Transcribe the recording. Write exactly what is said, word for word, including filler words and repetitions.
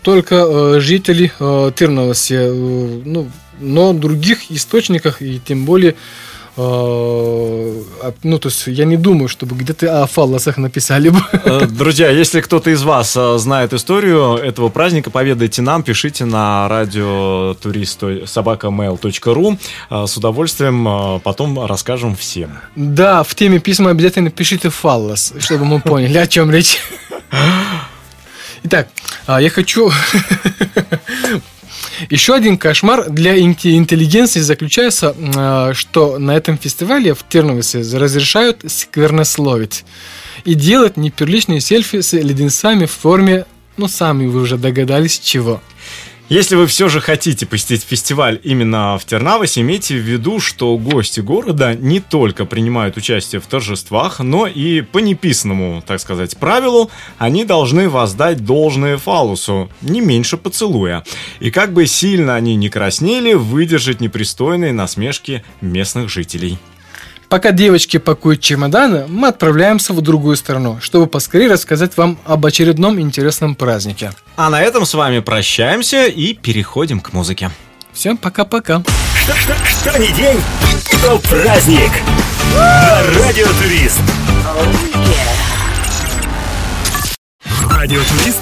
только э, жители э, Тырновоси. Э, ну, но в других источниках, и тем более, э, ну, то есть я не думаю, чтобы где-то о фаллосах написали бы. Друзья, если кто-то из вас знает историю этого праздника, поведайте нам, пишите на радиотурист собака мэйл точка ру. С удовольствием потом расскажем всем. Да, в теме письма обязательно пишите фаллос, чтобы мы поняли, о чем речь. Итак, я хочу... Еще один кошмар для интеллигенции заключается, что на этом фестивале в Тырновосе разрешают сквернословить и делать неприличные селфи с леденцами в форме, ну, сами вы уже догадались, чего. Если вы все же хотите посетить фестиваль именно в Тырновосе, имейте в виду, что гости города не только принимают участие в торжествах, но и по неписанному, так сказать, правилу, они должны воздать должное фаллосу, не меньше поцелуя. И как бы сильно они ни краснели, выдержать непристойные насмешки местных жителей. Пока девочки пакуют чемоданы, мы отправляемся в другую страну, чтобы поскорее рассказать вам об очередном интересном празднике. А на этом с вами прощаемся и переходим к музыке. Всем пока-пока. Что, что, что не день, то праздник. На Радио Турист. Радио Турист